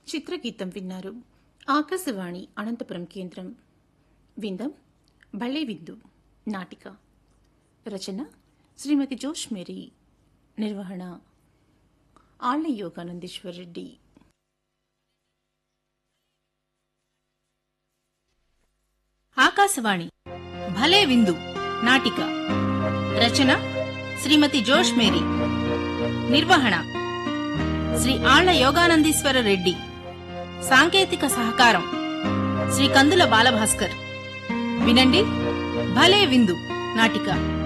చిత్రగీతం విన్నారు. ఆకాశవాణి అనంతపురం కేంద్రం. విందం భలే విందు నాటిక. రచన శ్రీమతి జోష్ మేరీ. నిర్వహణ ఆళ్ల యోగానందీశ్వర్ రెడ్డి. ఆకాశవాణి భలే విందు నాటిక. రచన శ్రీమతి జోష్ మేరీ. నిర్వహణ శ్రీ ఆళ్ల యోగానందీశ్వర రెడ్డి. సాంకేతిక సహకారం శ్రీ కందుల బాలభాస్కర్. వినండి భలే విందు నాటిక.